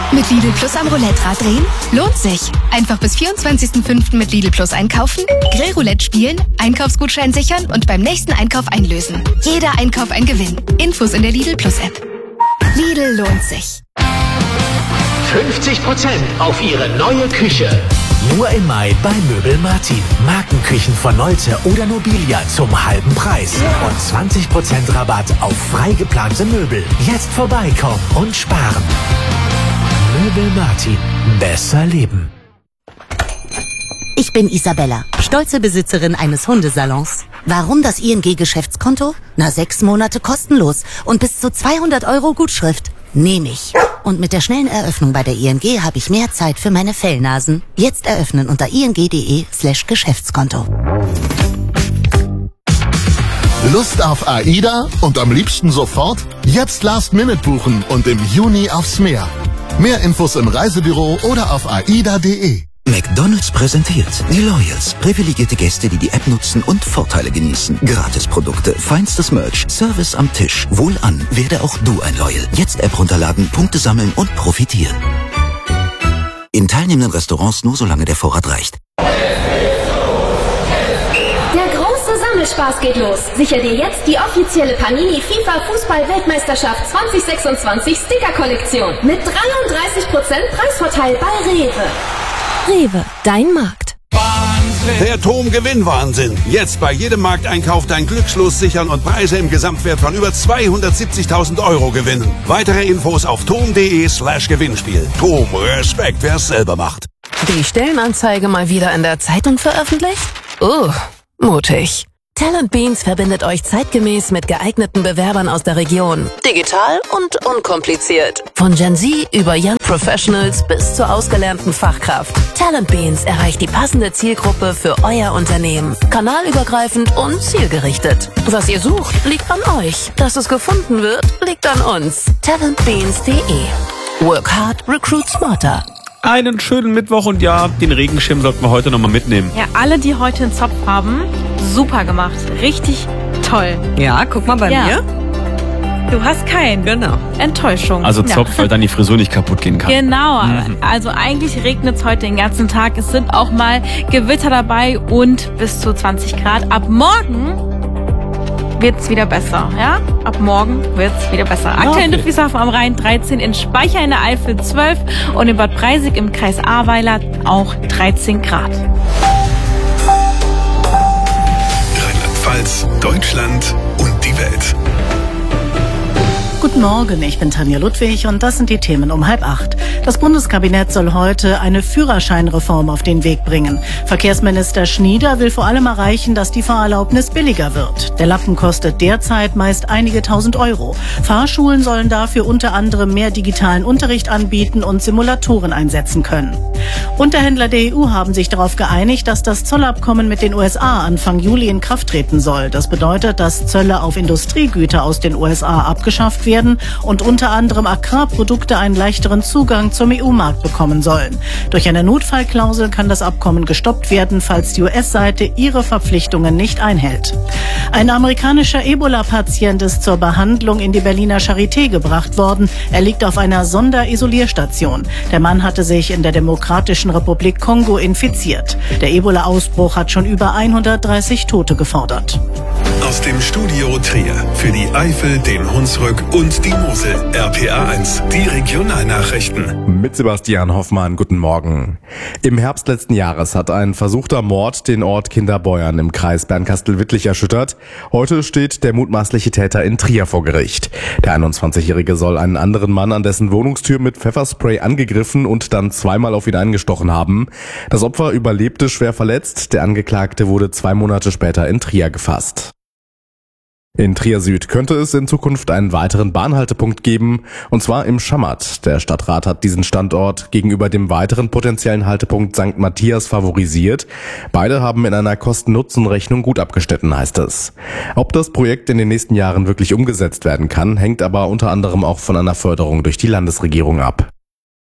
Mit Lidl Plus am Roulette-Rad drehen? Lohnt sich. Einfach bis 24.05. mit Lidl Plus einkaufen, Grillroulette spielen, Einkaufsgutschein sichern und beim nächsten Einkauf einlösen. Jeder Einkauf ein Gewinn. Infos in der Lidl Plus App. Lidl lohnt sich. 50% auf Ihre neue Küche. Nur im Mai bei Möbel Martin. Markenküchen von Nolte oder Nobilia zum halben Preis. Und 20% Rabatt auf frei geplante Möbel. Jetzt vorbeikommen und sparen. Möbel Martin. Besser leben. Ich bin Isabella, stolze Besitzerin eines Hundesalons. Warum das ING-Geschäftskonto? 6 Monate kostenlos und bis zu 200 € Gutschrift. Nehme ich. Und mit der schnellen Eröffnung bei der ING habe ich mehr Zeit für meine Fellnasen. Jetzt eröffnen unter ing.de/Geschäftskonto. Lust auf AIDA und am liebsten sofort? Jetzt Last Minute buchen und im Juni aufs Meer. Mehr Infos im Reisebüro oder auf aida.de. McDonald's präsentiert die Loyals. Privilegierte Gäste, die die App nutzen und Vorteile genießen. Gratisprodukte, feinstes Merch, Service am Tisch. Wohlan, werde auch du ein Loyal. Jetzt App runterladen, Punkte sammeln und profitieren. In teilnehmenden Restaurants nur solange der Vorrat reicht. Der große Sammelspaß geht los. Sicher dir jetzt die offizielle Panini FIFA Fußball-Weltmeisterschaft 2026 Sticker-Kollektion mit 33% Preisvorteil bei Rewe. Rewe, dein Markt. Der TOM-Gewinn-Wahnsinn. Jetzt bei jedem Markteinkauf dein Glückslos sichern und Preise im Gesamtwert von über 270.000 € gewinnen. Weitere Infos auf tom.de/Gewinnspiel. TOM, Respekt, wer's selber macht. Die Stellenanzeige mal wieder in der Zeitung veröffentlicht? Mutig. Talent Beans verbindet euch zeitgemäß mit geeigneten Bewerbern aus der Region. Digital und unkompliziert. Von Gen Z über Young Professionals bis zur ausgelernten Fachkraft. Talent Beans erreicht die passende Zielgruppe für euer Unternehmen. Kanalübergreifend und zielgerichtet. Was ihr sucht, liegt an euch. Dass es gefunden wird, liegt an uns. talentbeans.de. Work hard, recruit smarter. Einen schönen Mittwoch und ja, den Regenschirm sollten wir heute nochmal mitnehmen. Ja, alle, die heute einen Zopf haben, super gemacht. Richtig toll. Ja, guck mal bei mir. Du hast keinen. Genau. Enttäuschung. Also Zopf, weil dann die Frisur nicht kaputt gehen kann. Genau. Also eigentlich regnet es heute den ganzen Tag. Es sind auch mal Gewitter dabei und bis zu 20 Grad. Ab morgen wird's wieder besser, ja? Ab morgen wird's wieder besser. Aktuell in Ludwigshafen am Rhein 13, in Speicher in der Eifel 12 und in Bad Breisig im Kreis Ahrweiler auch 13 Grad. Rheinland-Pfalz, Deutschland und die Welt. Guten Morgen, ich bin Tanja Ludwig und das sind die Themen um 7:30. Das Bundeskabinett soll heute eine Führerscheinreform auf den Weg bringen. Verkehrsminister Schnieder will vor allem erreichen, dass die Fahrerlaubnis billiger wird. Der Lappen kostet derzeit meist einige tausend €. Fahrschulen sollen dafür unter anderem mehr digitalen Unterricht anbieten und Simulatoren einsetzen können. Unterhändler der EU haben sich darauf geeinigt, dass das Zollabkommen mit den USA Anfang Juli in Kraft treten soll. Das bedeutet, dass Zölle auf Industriegüter aus den USA abgeschafft werden und unter anderem Agrarprodukte einen leichteren Zugang zum EU-Markt bekommen sollen. Durch eine Notfallklausel kann das Abkommen gestoppt werden, falls die US-Seite ihre Verpflichtungen nicht einhält. Ein amerikanischer Ebola-Patient ist zur Behandlung in die Berliner Charité gebracht worden. Er liegt auf einer Sonderisolierstation. Der Mann hatte sich in der Demokratischen Republik Kongo infiziert. Der Ebola-Ausbruch hat schon über 130 Tote gefordert. Aus dem Studio Trier für die Eifel, den Hunsrück und die Mosel. RPA 1, die Regionalnachrichten. Mit Sebastian Hoffmann, guten Morgen. Im Herbst letzten Jahres hat ein versuchter Mord den Ort Kinderbeuern im Kreis Bernkastel-Wittlich erschüttert. Heute steht der mutmaßliche Täter in Trier vor Gericht. Der 21-Jährige soll einen anderen Mann an dessen Wohnungstür mit Pfefferspray angegriffen und dann zweimal auf ihn eingestochen haben. Das Opfer überlebte schwer verletzt. Der Angeklagte wurde 2 Monate später in Trier gefasst. In Trier Süd könnte es in Zukunft einen weiteren Bahnhaltepunkt geben, und zwar im Schammert. Der Stadtrat hat diesen Standort gegenüber dem weiteren potenziellen Haltepunkt St. Matthias favorisiert. Beide haben in einer Kosten-Nutzen-Rechnung gut abgeschnitten, heißt es. Ob das Projekt in den nächsten Jahren wirklich umgesetzt werden kann, hängt aber unter anderem auch von einer Förderung durch die Landesregierung ab.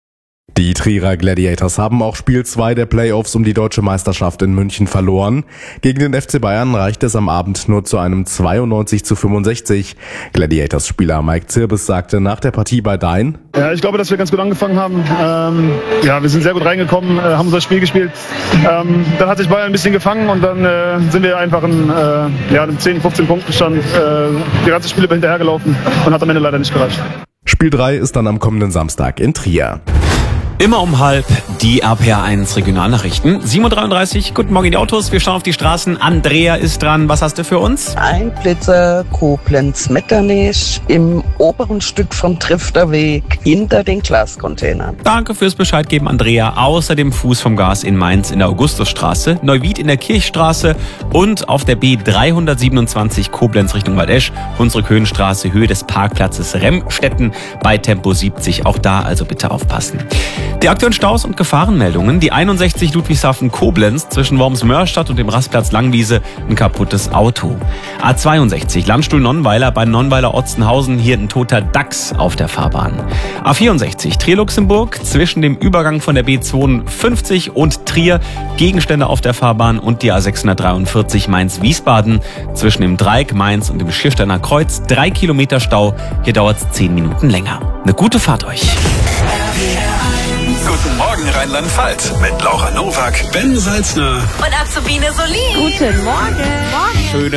Die Trierer Gladiators haben auch Spiel 2 der Playoffs um die deutsche Meisterschaft in München verloren. Gegen den FC Bayern reichte es am Abend nur zu einem 92:65. Gladiators-Spieler Mike Zirbes sagte nach der Partie bei Dein: Ja, ich glaube, dass wir ganz gut angefangen haben. Wir sind sehr gut reingekommen, haben unser Spiel gespielt. Dann hat sich Bayern ein bisschen gefangen und dann sind wir einfach in 10, 15 Punkten stand die ganze Spiele hinterhergelaufen und hat am Ende leider nicht gereicht. Spiel 3 ist dann am kommenden Samstag in Trier. Immer um 12:30 die RPA1 Regionalnachrichten. 7:33 Uhr, guten Morgen in die Autos. Wir schauen auf die Straßen. Andrea ist dran. Was hast du für uns? Ein Blitzer Koblenz-Metternich im oberen Stück vom Trifterweg hinter den Glascontainern. Danke fürs Bescheid geben, Andrea. Außerdem Fuß vom Gas in Mainz in der Augustusstraße, Neuwied in der Kirchstraße und auf der B327 Koblenz Richtung Waldesch, Hunsrück-Höhenstraße, Höhe des Parkplatzes Remstetten bei Tempo 70. Auch da also bitte aufpassen. Die aktuellen Staus und Gefahrenmeldungen. Die 61 Ludwigshafen-Koblenz zwischen Worms-Mörstadt und dem Rastplatz Langwiese ein kaputtes Auto. A62 Landstuhl-Nonnweiler bei Nonnweiler-Otzenhausen, hier ein toter Dachs auf der Fahrbahn. A64 Trier-Luxemburg zwischen dem Übergang von der B52 und Trier, Gegenstände auf der Fahrbahn, und die A643 Mainz-Wiesbaden zwischen dem Dreieck Mainz und dem Schiersteiner Kreuz. 3 Kilometer Stau, hier dauert es 10 Minuten länger. Eine gute Fahrt euch. Guten Morgen Rheinland-Pfalz mit Laura Nowak, Ben Salzner Und Azubine Solin. Guten Morgen. Schöne